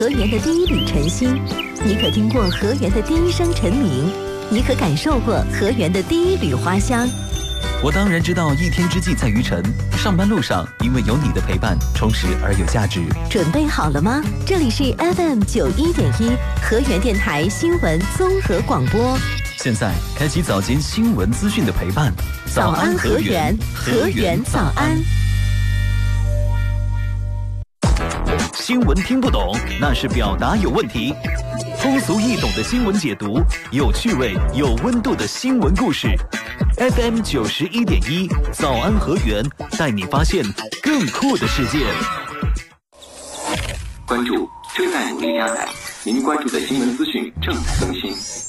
河源的第一缕晨星，你可听过河源的第一声晨鸣？你可感受过河源的第一缕花香？ 我当然知道一天之计在于晨，上班路上因为有你的陪伴，充实而有价值。 准备好了吗？这里是 FM91.1河源电台新闻综合广播。 现在开启早间新闻资讯的陪伴。 早安河源，河源早安。 新闻听不懂，那是表达有问题。通俗易懂的新闻解读，有趣味、有温度的新闻故事。FM91.1早安河源，带你发现更酷的世界。 关注正在努力加载，您关注的新闻资讯正在更新。